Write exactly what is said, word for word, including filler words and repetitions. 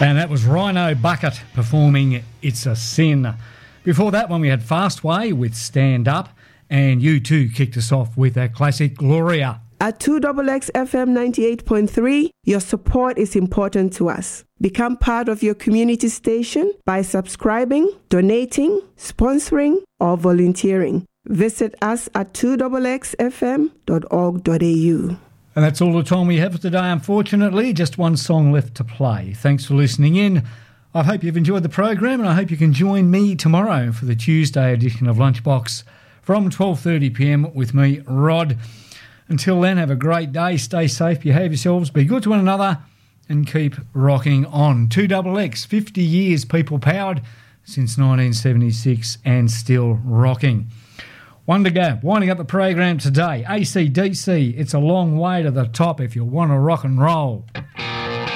And that was Rhino Bucket performing It's a Sin. Before that one we had Fastway with Stand Up, and U two kicked us off with that classic Gloria. At two X X F M ninety-eight point three, your support is important to us. Become part of your community station by subscribing, donating, sponsoring, or volunteering. Visit us at two X X F M dot org dot a u. And that's all the time we have for today, unfortunately. Just one song left to play. Thanks for listening in. I hope you've enjoyed the program, and I hope you can join me tomorrow for the Tuesday edition of Lunchbox from twelve thirty p m with me, Rod. Until then, have a great day, stay safe, behave yourselves, be good to one another, and keep rocking on. two X X, fifty years people-powered since nineteen seventy-six and still rocking. One to go. Winding up the program today, A C D C, It's a Long Way to the Top if you want to rock and roll.